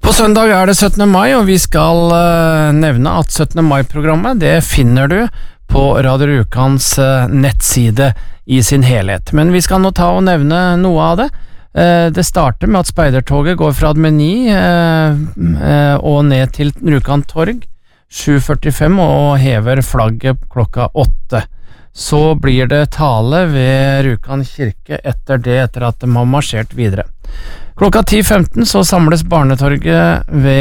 På søndag det 17. mai, og vi skal nevne at 17. mai-programmet det finner du på Radio Rjukans nettside i sin helhet. Men vi skal nå ta og nevne noe av det. Det starter med at speidertoget går fra Admeni og ned til Rjukan torg 7:45 og hever flagget klokka 8. Så blir det tale ved Rjukan kirke etter at de har marsjert videre. Klokka 10:15 så samles barnetoget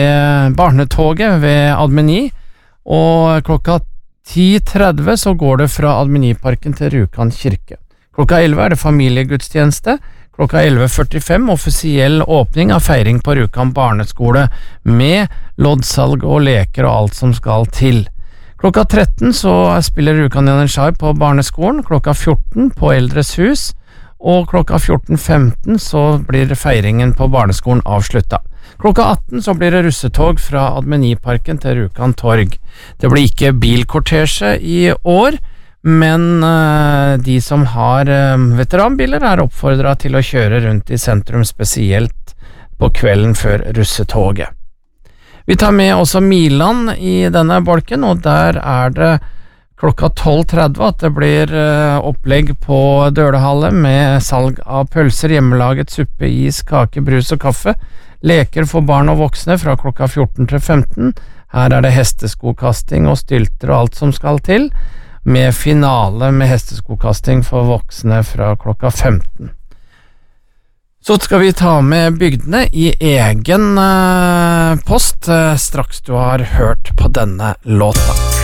ved Admeni, og klokka 10:30 så går det fra Admeniparken til Rjukan kirke. Klokka 11 det familiegudstjeneste. Klokka 11:45 offisiell åpning av feiring på Rjukan barneskole med loddsalg og leker og alt som skal til. Klokka 13 så spiller Rjukan Janitsjar på barneskolen, klokka 14 på Eldres hus, og klokka 14:15 så blir feiringen på barneskolen avslutta. Klokka 18 så blir det russetog fra Admeniparken til Rjukan torg. Det blir ikke bilkortesje i år, men de som har veteranbiler oppfordret til å kjøre rundt i sentrum, spesielt på kvelden før russetoget. Vi tar med også Milan i denne bolken, og der det klokka 12:30 at det blir opplegg på Dølehallet med salg av pølser, hjemmelaget suppe, is, kake, brus og kaffe, leker for barn og voksne fra klokka 14 til 15. Her det hesteskokasting og stylter og alt som skal til, med finale med hesteskokasting for voksne fra klokka 15. Så skal vi ta med bygdene i egen post straks du har hørt på denne låta.